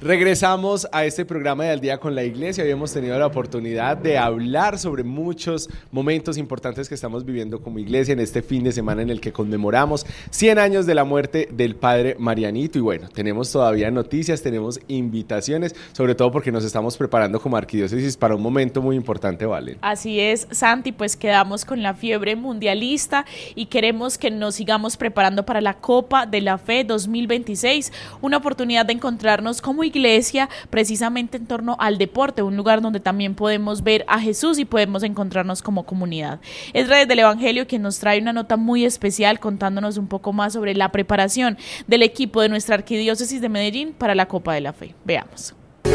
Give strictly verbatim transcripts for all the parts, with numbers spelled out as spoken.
Regresamos a este programa de Al Día con la Iglesia. Hoy hemos tenido la oportunidad de hablar sobre muchos momentos importantes que estamos viviendo como iglesia en este fin de semana en el que conmemoramos cien años de la muerte del Padre Marianito. Y bueno, tenemos todavía noticias, tenemos invitaciones, sobre todo porque nos estamos preparando como arquidiócesis para un momento muy importante, ¿vale? Así es, Santi, pues quedamos con la fiebre mundialista y queremos que nos sigamos preparando para la Copa de la Fe dos mil veintiséis, una oportunidad de encontrarnos como iglesia precisamente en torno al deporte, un lugar donde también podemos ver a Jesús y podemos encontrarnos como comunidad. Es Redes del Evangelio quien nos trae una nota muy especial contándonos un poco más sobre la preparación del equipo de nuestra arquidiócesis de Medellín para la Copa de la Fe. Veamos.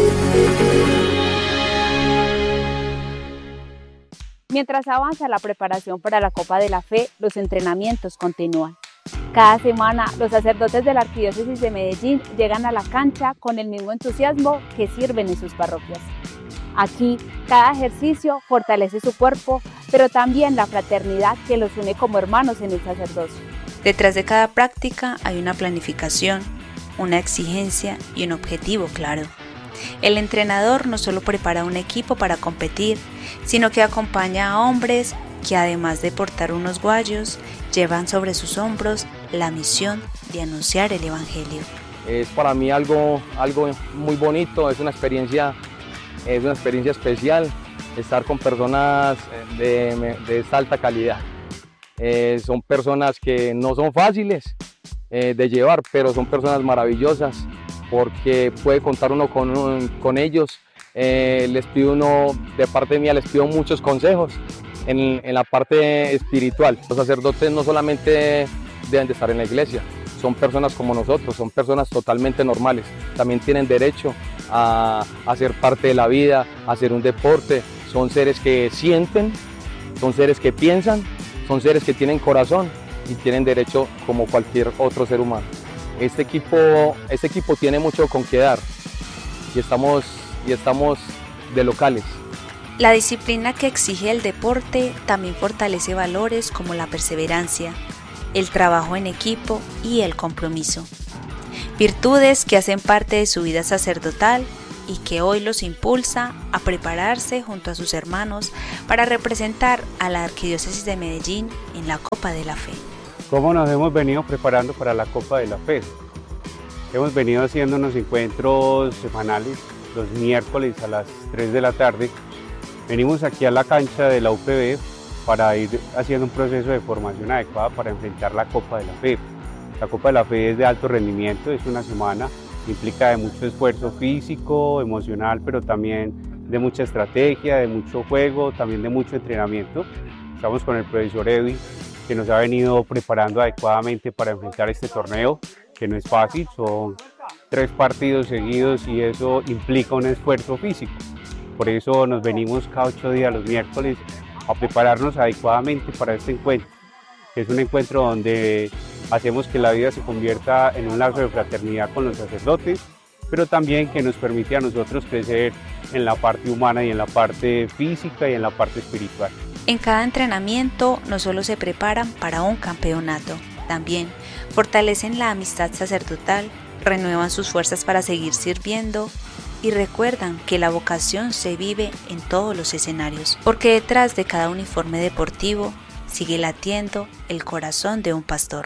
Mientras avanza la preparación para la Copa de la Fe, los entrenamientos continúan. Cada semana, los sacerdotes de la Arquidiócesis de Medellín llegan a la cancha con el mismo entusiasmo que sirven en sus parroquias. Aquí, cada ejercicio fortalece su cuerpo, pero también la fraternidad que los une como hermanos en el sacerdocio. Detrás de cada práctica hay una planificación, una exigencia y un objetivo claro. El entrenador no solo prepara un equipo para competir, sino que acompaña a hombres que además de portar unos guayos, llevan sobre sus hombros la misión de anunciar el Evangelio. Es para mí algo, algo muy bonito, es una experiencia, es una experiencia especial estar con personas de, de esta alta calidad. Eh, son personas que no son fáciles eh, de llevar, pero son personas maravillosas porque puede contar uno con, con ellos. Eh, les pido uno, de parte mía, les pido muchos consejos en, en la parte espiritual. Los sacerdotes no solamente deben de estar en la iglesia, son personas como nosotros, son personas totalmente normales. También tienen derecho a, a ser parte de la vida, a hacer un deporte. Son seres que sienten, son seres que piensan, son seres que tienen corazón y tienen derecho como cualquier otro ser humano. Este equipo, este equipo tiene mucho con qué dar y estamos, y estamos de locales. La disciplina que exige el deporte también fortalece valores como la perseverancia, el trabajo en equipo y el compromiso. Virtudes que hacen parte de su vida sacerdotal y que hoy los impulsa a prepararse junto a sus hermanos para representar a la Arquidiócesis de Medellín en la Copa de la Fe. ¿Cómo nos hemos venido preparando para la Copa de la Fe? Hemos venido haciendo unos encuentros semanales los miércoles a las tres de la tarde. Venimos aquí a la cancha de la U P B para ir haciendo un proceso de formación adecuada para enfrentar la Copa de la Fe. La Copa de la Fe es de alto rendimiento, es una semana, implica de mucho esfuerzo físico, emocional, pero también de mucha estrategia, de mucho juego, también de mucho entrenamiento. Estamos con el profesor Edwin, que nos ha venido preparando adecuadamente para enfrentar este torneo, que no es fácil, son tres partidos seguidos y eso implica un esfuerzo físico. Por eso nos venimos cada ocho días los miércoles a prepararnos adecuadamente para este encuentro, que es un encuentro donde hacemos que la vida se convierta en un lazo de fraternidad con los sacerdotes, pero también que nos permite a nosotros crecer en la parte humana y en la parte física y en la parte espiritual. En cada entrenamiento no solo se preparan para un campeonato, también fortalecen la amistad sacerdotal, renuevan sus fuerzas para seguir sirviendo y recuerdan que la vocación se vive en todos los escenarios, porque detrás de cada uniforme deportivo sigue latiendo el corazón de un pastor.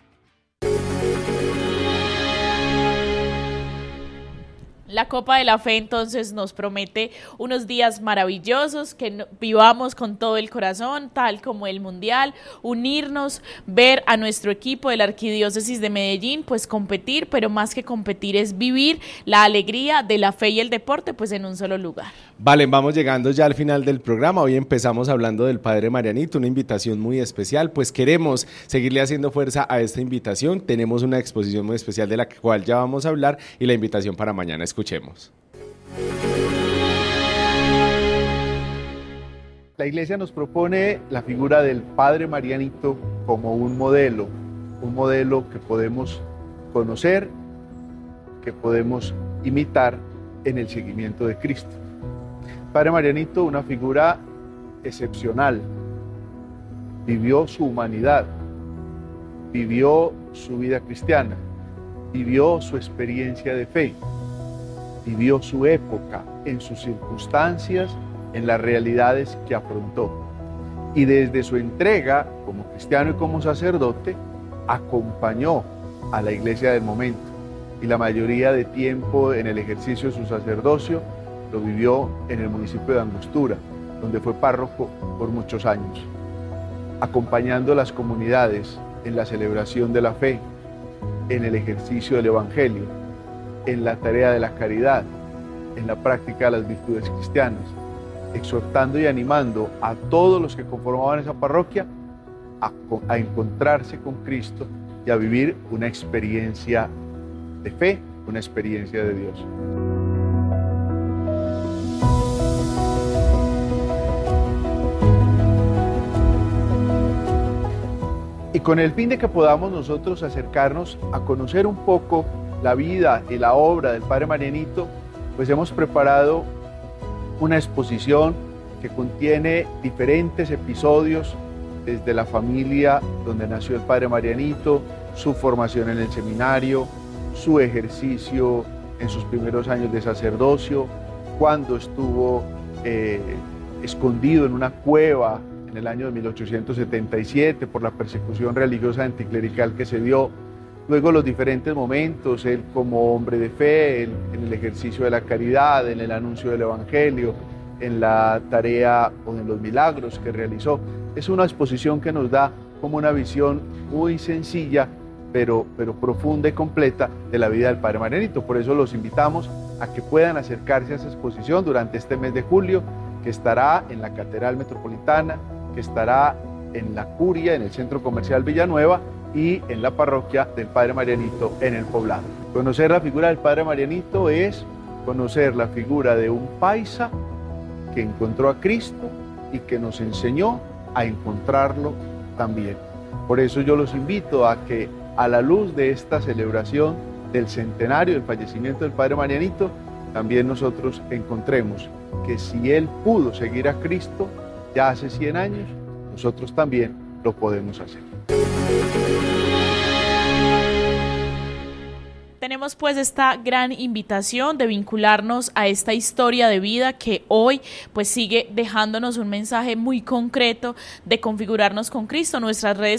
La Copa de la Fe entonces nos promete unos días maravillosos, que no, vivamos con todo el corazón, tal como el Mundial, unirnos, ver a nuestro equipo de la Arquidiócesis de Medellín, pues competir, pero más que competir es vivir la alegría de la fe y el deporte, pues en un solo lugar. Vale, vamos llegando ya al final del programa. Hoy empezamos hablando del Padre Marianito, una invitación muy especial, pues queremos seguirle haciendo fuerza a esta invitación. Tenemos una exposición muy especial de la cual ya vamos a hablar y la invitación para mañana. Escuchemos. La Iglesia nos propone la figura del Padre Marianito como un modelo, un modelo que podemos conocer, que podemos imitar en el seguimiento de Cristo. Padre Marianito, una figura excepcional, vivió su humanidad, vivió su vida cristiana, vivió su experiencia de fe. vivió su época, en sus circunstancias, en las realidades que afrontó. Y desde su entrega como cristiano y como sacerdote, acompañó a la iglesia del momento. Y la mayoría de tiempo en el ejercicio de su sacerdocio lo vivió en el municipio de Angostura, donde fue párroco por muchos años, acompañando a las comunidades en la celebración de la fe, en el ejercicio del evangelio, en la tarea de la caridad, en la práctica de las virtudes cristianas, exhortando y animando a todos los que conformaban esa parroquia a, a encontrarse con Cristo y a vivir una experiencia de fe, una experiencia de Dios. Y con el fin de que podamos nosotros acercarnos a conocer un poco la vida y la obra del Padre Marianito, pues hemos preparado una exposición que contiene diferentes episodios desde la familia donde nació el Padre Marianito, su formación en el seminario, su ejercicio en sus primeros años de sacerdocio, cuando estuvo eh, escondido en una cueva en el año de mil ochocientos setenta y siete por la persecución religiosa anticlerical que se dio, luego los diferentes momentos, él como hombre de fe, él, en el ejercicio de la caridad, en el anuncio del evangelio, en la tarea o en los milagros que realizó. Es una exposición que nos da como una visión muy sencilla, pero, pero profunda y completa de la vida del Padre Marianito. Por eso los invitamos a que puedan acercarse a esa exposición durante este mes de julio, que estará en la Catedral Metropolitana, que estará en la Curia, en el Centro Comercial Villanueva y en la parroquia del Padre Marianito en el Poblado. Conocer la figura del Padre Marianito es conocer la figura de un paisa que encontró a Cristo y que nos enseñó a encontrarlo también. Por eso yo los invito a que a la luz de esta celebración del centenario del fallecimiento del Padre Marianito, también nosotros encontremos que si él pudo seguir a Cristo ya hace cien años, nosotros también lo podemos hacer. Tenemos pues esta gran invitación de vincularnos a esta historia de vida que hoy pues sigue dejándonos un mensaje muy concreto de configurarnos con Cristo. Nuestras redes